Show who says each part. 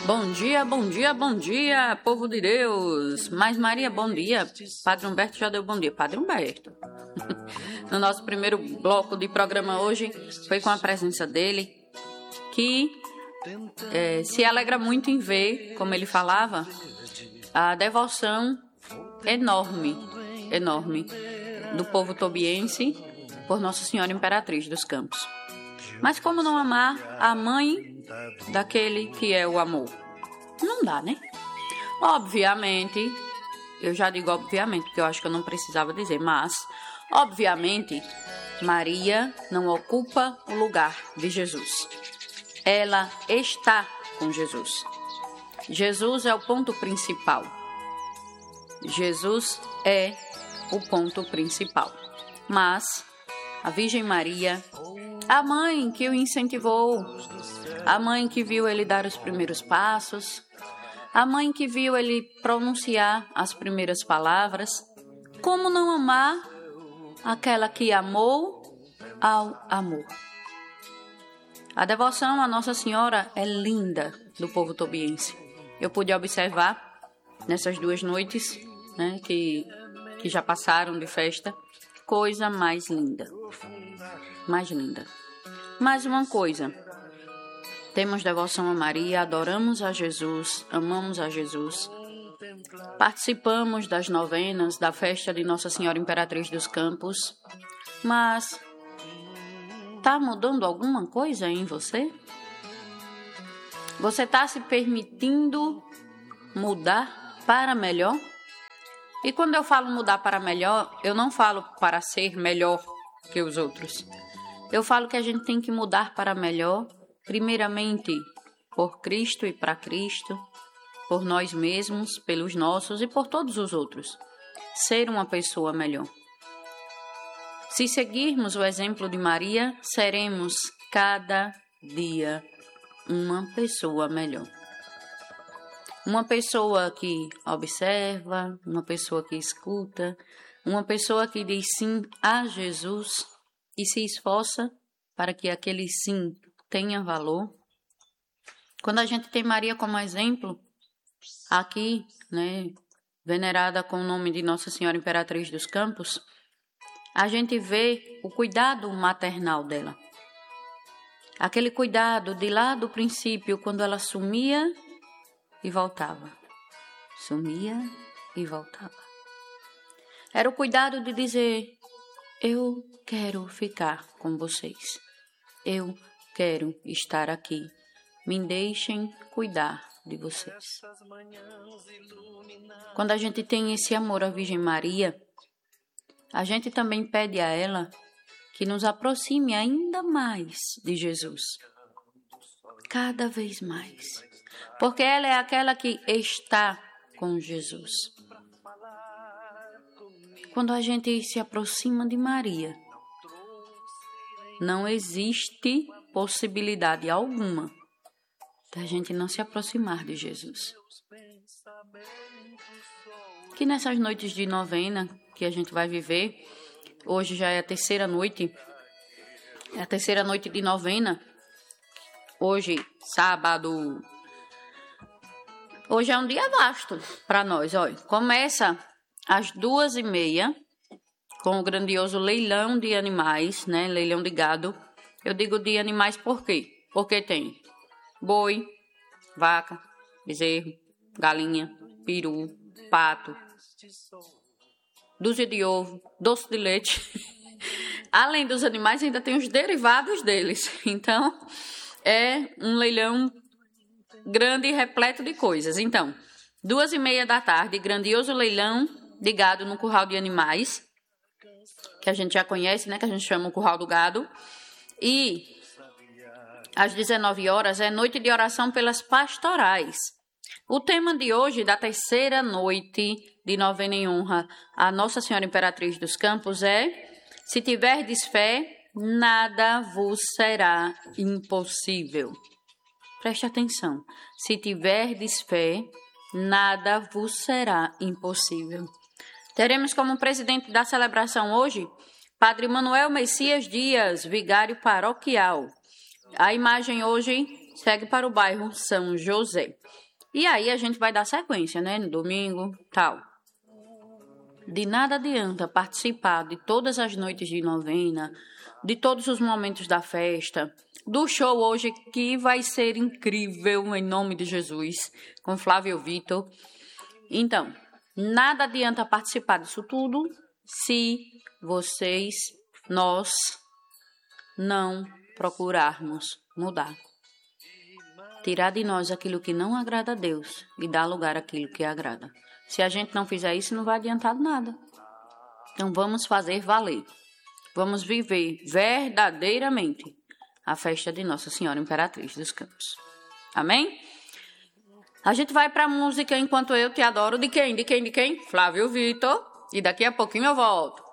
Speaker 1: Bom dia, bom dia, bom dia, povo de Deus. Mais Maria, bom dia. Padre Humberto já deu bom dia. Padre Humberto. No nosso primeiro bloco de programa hoje, foi com a presença dele, que se alegra muito em ver, como ele falava, a devoção enorme do povo tobiense por Nossa Senhora Imperatriz dos Campos. Mas como não amar a mãe daquele que é o amor? Não dá, né? Obviamente, eu já digo obviamente, porque eu acho que eu não precisava dizer, mas, obviamente, Maria não ocupa o lugar de Jesus. Ela está com Jesus. Jesus é o ponto principal. Jesus é o ponto principal. Mas a Virgem Maria, a mãe que o incentivou, a mãe que viu ele dar os primeiros passos, a mãe que viu ele pronunciar as primeiras palavras, como não amar aquela que amou ao amor? A devoção à Nossa Senhora é linda do povo tobiense. Eu pude observar nessas 2 noites, né, que já passaram de festa, coisa mais linda. Mais linda. Mais uma coisa, temos devoção a Maria, adoramos a Jesus, amamos a Jesus, participamos das novenas, da festa de Nossa Senhora Imperatriz dos Campos, mas está mudando alguma coisa em você? Você está se permitindo mudar para melhor? E quando eu falo mudar para melhor, eu não falo para ser melhor que os outros. Eu falo que a gente tem que mudar para melhor, primeiramente por Cristo e para Cristo, por nós mesmos, pelos nossos e por todos os outros. Ser uma pessoa melhor. Se seguirmos o exemplo de Maria, seremos cada dia uma pessoa melhor. Uma pessoa que observa, uma pessoa que escuta, uma pessoa que diz sim a Jesus e se esforça para que aquele sim tenha valor. Quando a gente tem Maria como exemplo, aqui, né, venerada com o nome de Nossa Senhora Imperatriz dos Campos, a gente vê o cuidado maternal dela. Aquele cuidado de lá do princípio, quando ela sumia e voltava. Sumia e voltava. Era o cuidado de dizer: eu quero ficar com vocês. Eu quero estar aqui. Me deixem cuidar de vocês. Quando a gente tem esse amor à Virgem Maria, a gente também pede a ela que nos aproxime ainda mais de Jesus. Cada vez mais. Porque ela é aquela que está com Jesus. Quando a gente se aproxima de Maria, não existe possibilidade alguma da gente não se aproximar de Jesus. Que nessas noites de novena que a gente vai viver, hoje já é a 3ª noite, é a 3ª noite de novena, hoje, sábado. Hoje é um dia vasto para nós, olha. Começa às 2h30 com o grandioso leilão de animais, né? Leilão de gado. Eu digo de animais por quê? Porque tem boi, vaca, bezerro, galinha, peru, pato, dúzia de ovo, doce de leite. Além dos animais, ainda tem os derivados deles. Então, é um leilão grande e repleto de coisas. Então, 2h30 da tarde, grandioso leilão de gado no curral de animais, que a gente já conhece, né? Que a gente chama o curral do gado. E às 19 horas é noite de oração pelas pastorais. O tema de hoje, da 3ª noite de novena em honra a Nossa Senhora Imperatriz dos Campos, é: se tiverdes fé, nada vos será impossível. Preste atenção. Se tiverdes fé, nada vos será impossível. Teremos como presidente da celebração hoje Padre Manuel Messias Dias, vigário paroquial. A imagem hoje segue para o bairro São José. E aí a gente vai dar sequência, né? No domingo, tal. De nada adianta participar de todas as noites de novena, de todos os momentos da festa, do show hoje que vai ser incrível, em nome de Jesus, com Flávio Vitor. Então, nada adianta participar disso tudo se nós não procurarmos mudar. Tirar de nós aquilo que não agrada a Deus e dar lugar àquilo que agrada. Se a gente não fizer isso, não vai adiantar nada. Então vamos fazer valer. Vamos viver verdadeiramente a festa de Nossa Senhora Imperatriz dos Campos. Amém? A gente vai para a música Enquanto Eu Te Adoro. De quem? Flávio Vitor. E daqui a pouquinho eu volto.